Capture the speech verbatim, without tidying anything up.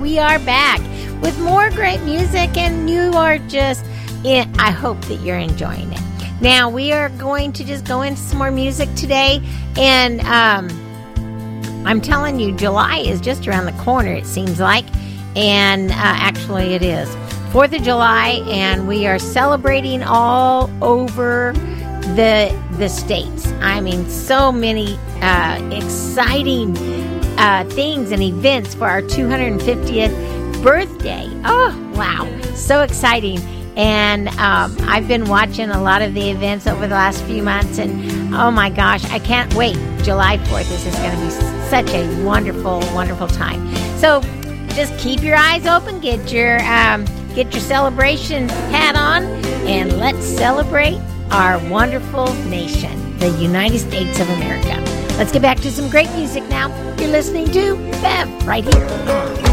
we are back with more great music, and you are just, in, I hope that you're enjoying it. Now, we are going to just go into some more music today, and um, I'm telling you, July is just around the corner, it seems like, and uh, actually it is. fourth of July, and we are celebrating all over the the states. I mean, so many uh, exciting uh, things and events for our two hundred fiftieth birthday. Oh, wow. So exciting. And um, I've been watching a lot of the events over the last few months, and oh my gosh, I can't wait. July fourth, this is going to be such a wonderful, wonderful time. So just keep your eyes open, get your um, get your celebration hat on, and let's celebrate our wonderful nation, the United States of America. Let's get back to some great music now. You're listening to Bev right here.